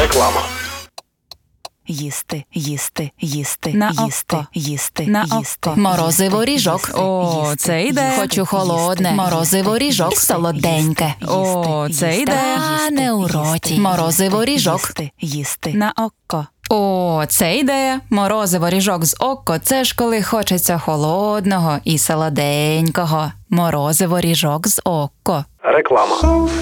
Реклама. Їсти, їсти, їсти, На їсти, око. їсти, На їсти. око. Морозиво ріжок. Їсти, О, їсти, це ідея. їсти, Хочу холодне. їсти, Морозиво їсти, ріжок їсти, солоденьке. їсти, О, їсти, це їсти, ідея. їсти, Та не у їсти, роті. їсти, Морозиво ріжок. їсти, їсти. На око. О, це ідея. Морозиво ріжок з око – це ж коли хочеться холодного і солоденького. Морозиво ріжок з око. Реклама.